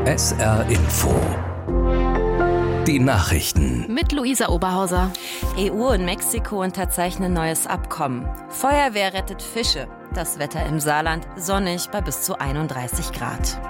SR Info. Die Nachrichten. Mit Luisa Oberhauser. EU und Mexiko unterzeichnen neues Abkommen. Feuerwehr rettet Fische. Das Wetter im Saarland sonnig bei bis zu 31 Grad.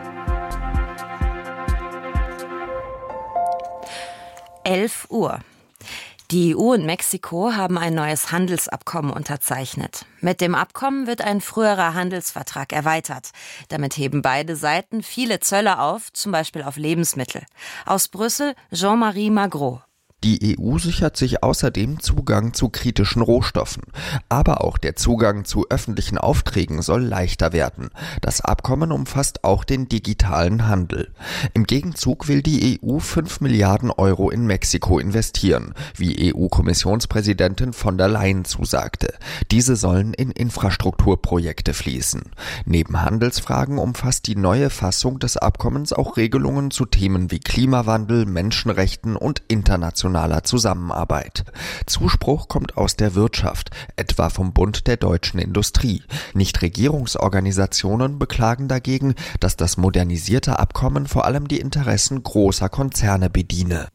Uhr. Die EU und Mexiko haben ein neues Handelsabkommen unterzeichnet. Mit dem Abkommen wird ein früherer Handelsvertrag erweitert. Damit heben beide Seiten viele Zölle auf, zum Beispiel auf Lebensmittel. Aus Brüssel Jean-Marie Magro. Die EU sichert sich außerdem Zugang zu kritischen Rohstoffen. Aber auch der Zugang zu öffentlichen Aufträgen soll leichter werden. Das Abkommen umfasst auch den digitalen Handel. Im Gegenzug will die EU 5 Milliarden Euro in Mexiko investieren, wie EU-Kommissionspräsidentin von der Leyen zusagte. Diese sollen in Infrastrukturprojekte fließen. Neben Handelsfragen umfasst die neue Fassung des Abkommens auch Regelungen zu Themen wie Klimawandel, Menschenrechten und internationaler Zusammenarbeit. Zuspruch kommt aus der Wirtschaft, etwa vom Bund der deutschen Industrie. Nichtregierungsorganisationen beklagen dagegen, dass das modernisierte Abkommen vor allem die Interessen großer Konzerne bediene.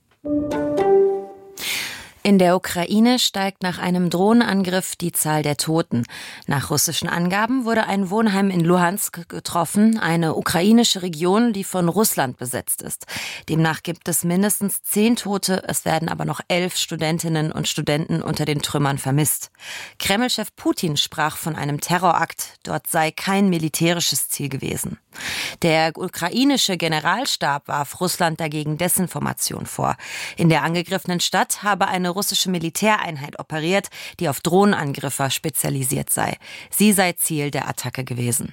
In der Ukraine steigt nach einem Drohnenangriff die Zahl der Toten. Nach russischen Angaben wurde ein Wohnheim in Luhansk getroffen, eine ukrainische Region, die von Russland besetzt ist. Demnach gibt es mindestens 10 Tote, es werden aber noch 11 Studentinnen und Studenten unter den Trümmern vermisst. Kreml-Chef Putin sprach von einem Terrorakt, dort sei kein militärisches Ziel gewesen. Der ukrainische Generalstab warf Russland dagegen Desinformation vor. In der angegriffenen Stadt habe eine russische Militäreinheit operiert, die auf Drohnenangriffe spezialisiert sei. Sie sei Ziel der Attacke gewesen.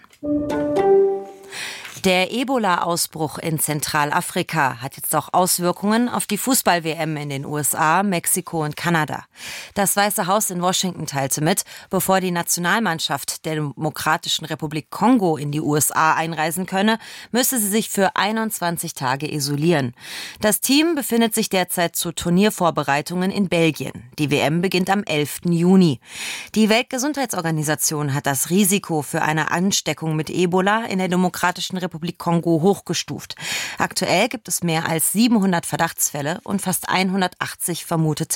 Der Ebola-Ausbruch in Zentralafrika hat jetzt auch Auswirkungen auf die Fußball-WM in den USA, Mexiko und Kanada. Das Weiße Haus in Washington teilte mit, bevor die Nationalmannschaft der Demokratischen Republik Kongo in die USA einreisen könne, müsse sie sich für 21 Tage isolieren. Das Team befindet sich derzeit zu Turniervorbereitungen in Belgien. Die WM beginnt am 11. Juni. Die Weltgesundheitsorganisation hat das Risiko für eine Ansteckung mit Ebola in der Demokratischen Republik Kongo hochgestuft. Aktuell gibt es mehr als 700 Verdachtsfälle und fast 180 vermutete